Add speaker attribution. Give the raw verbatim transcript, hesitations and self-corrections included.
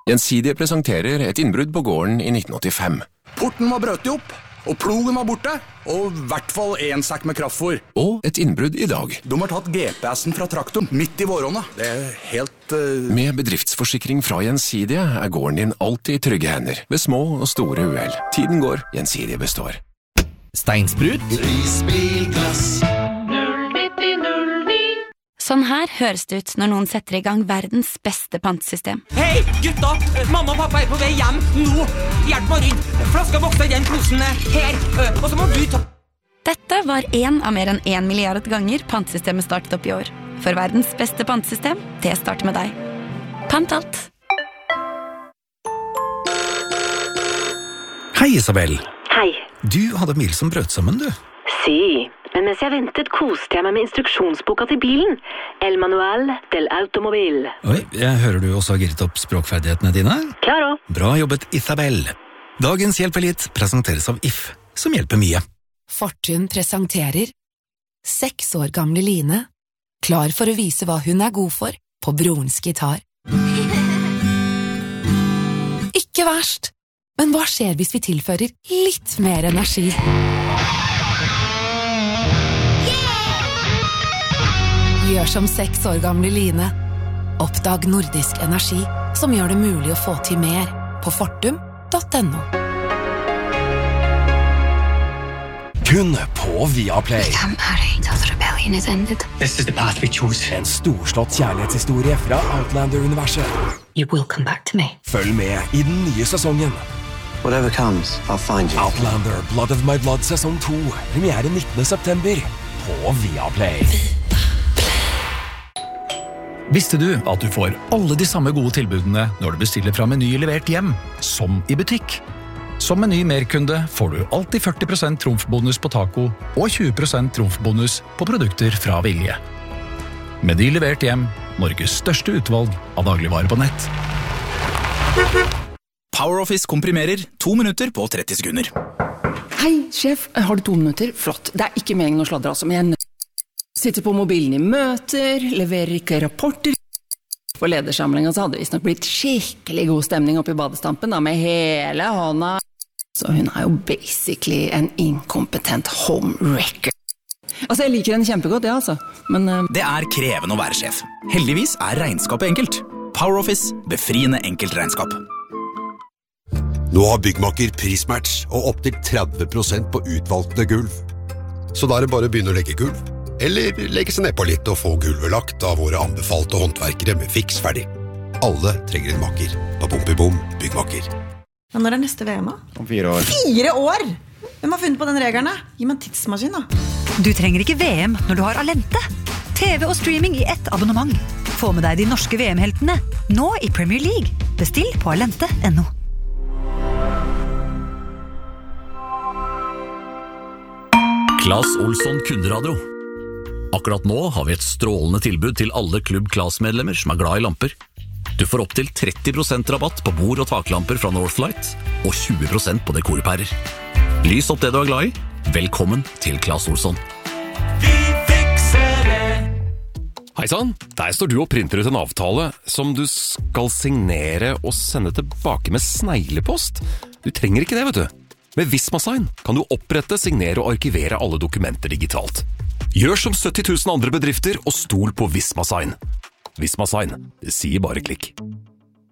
Speaker 1: Gjensidige presenterer et innbrudd på gården i nitten åttifem.
Speaker 2: Porten var brøtet opp, og plogen var borte, og i hvert fall en sekk med kraftfôr.
Speaker 1: Og et innbrudd i dag.
Speaker 2: De har tatt G P S-en fra traktoren midt i våronna. Det er helt... Uh...
Speaker 1: Med bedriftsforsikring fra Gjensidige er gården din alltid i trygge hender, ved små og store uheld. Tiden går, Gjensidige består.
Speaker 3: Steinsprut.
Speaker 4: Prisbilglass.
Speaker 5: Sånn her høres det ut når noen setter i gang verdens beste pantesystem.
Speaker 6: Hei, gutta! Mamma og pappa er på vei hjem nå! Hjelp meg å rydde! Flaska vokser i den posen her, og så må du ta...
Speaker 5: Dette var en av mer enn en milliard ganger pantesystemet startet opp i år. For verdens beste pantesystem, det starter med deg. Pant alt!
Speaker 3: Hei, Isabel.
Speaker 7: Hei.
Speaker 3: Du hadde mil som brøt sammen, du.
Speaker 7: Si, men mens jeg ventet koste jeg meg med instruksjonsboka til bilen. El Manual del Automobil.
Speaker 3: Oi, jeg hører du også har gitt opp språkferdighetene dine.
Speaker 7: Klaro.
Speaker 3: Bra jobbet, Isabel. Dagens Hjelp er litt presenteres av If, som hjelper mye.
Speaker 8: Fortun presenterer seks år gamle Line, klar for å vise hva hun er god for på brorens gitar. Ikke verst, men hva skjer hvis vi tilfører litt mer energi? Gjør som seks år gamle Line. Oppdag nordisk energi, som gjør det mulig å få til mer på fortum punktum no.
Speaker 9: Kun på Viaplay.
Speaker 10: This is the path we chose.
Speaker 9: En storslått kjærlighetshistorie fra Outlander-universet.
Speaker 10: You will come back to me.
Speaker 9: Følg med i den nye sesongen.
Speaker 11: Whatever comes, I'll find you.
Speaker 9: Outlander, Blood of My Blood, sesong to. Premiere nittende september på Viaplay.
Speaker 3: Visste du at du får alle de samme gode tilbudene når du bestiller fra Meny levert hjem, som i butikk? Som Meny merkunde får du alltid førti prosent trumfbonus på taco og tjue prosent trumfbonus på produkter fra Vilje. Meny levert hjem, Norges største utvalg av dagligvarer på nett.
Speaker 12: PowerOffice komprimerer to minutter på tretti sekunder.
Speaker 13: Hei, sjef, har du to minutter? Flott, det er ikke meningen å sladre altså, men jeg sitter på mobilen i møter, leverer ikke rapporter. På ledersamlingen så hadde det visst nok blitt skikkelig god stemning oppe i badestampen da, med hele hånda. Så hun er jo basically en inkompetent homewrecker. Altså, jeg liker henne kjempegodt, ja, altså. Men uh...
Speaker 12: det er krevende å være sjef. Heldigvis er regnskapet enkelt. PowerOffice, befriende enkelt regnskap.
Speaker 14: Nå har Byggmakker prismatch og opp til tretti prosent på utvalgte gulv. Så da er det bare å begynne å legge gulv. Eller legge seg ned på litt og få gulvet lagt av våre anbefalte håndverkere med fiks ferdig. Alle trenger en makker på Bompibom Byggmakker.
Speaker 15: Ja, når er neste V M da?
Speaker 16: Om fire år.
Speaker 15: Fire år? Hvem har funnet på den regelen da? Gi meg en tidsmaskin da.
Speaker 17: Du trenger ikke V M når du har Alente. T V og streaming i ett abonnement. Få med deg de norske V M-heltene, nå i Premier League. Bestill på alente punktum no.
Speaker 18: Claes Olsson kunderadio. Akkurat nå har vi et strålende tilbud til alle Klubb Claes-medlemmer som er glad i lamper. Du får opp til tretti prosent rabatt på bord- og taklamper fra Northlight, og tjue prosent på dekorpærer. Lys opp det du er glad i. Velkommen til Claes Olsson.
Speaker 4: Vi fikser det.
Speaker 19: Heisann, der står du og printer ut en avtale som du skal signere og sende tilbake med sneglepost. Du trenger ikke det, vet du. Med Visma-sign kan du opprette, signere og arkivere alle dokumenter digitalt. Gjør som sytti tusen andre bedrifter og stol på Visma-sign. Visma-sign, det sier bare klikk.